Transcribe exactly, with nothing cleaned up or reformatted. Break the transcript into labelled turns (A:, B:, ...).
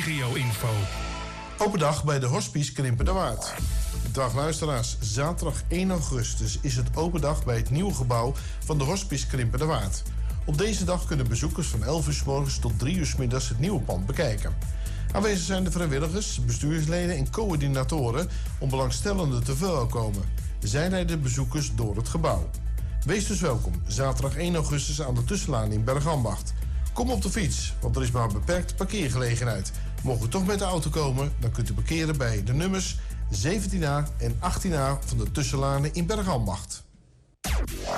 A: regio-info.
B: Open dag bij de Hospice Krimpen-de-Waard. Dag luisteraars, zaterdag één augustus is het open dag bij het nieuwe gebouw van de Hospice Krimpen-de-Waard. Op deze dag kunnen bezoekers van elf uur 's morgens tot drie uur 's middags het nieuwe pand bekijken. Aanwezig zijn de vrijwilligers, bestuursleden en coördinatoren om belangstellenden te verwelkomen. Zij leiden bezoekers door het gebouw. Wees dus welkom, zaterdag één augustus aan de Tussenlaan in Bergambacht. Kom op de fiets, want er is maar een beperkte parkeergelegenheid. Mocht u toch met de auto komen, dan kunt u parkeren bij de nummers zeventien A en achttien A van de Tussenlanen in Bergambacht.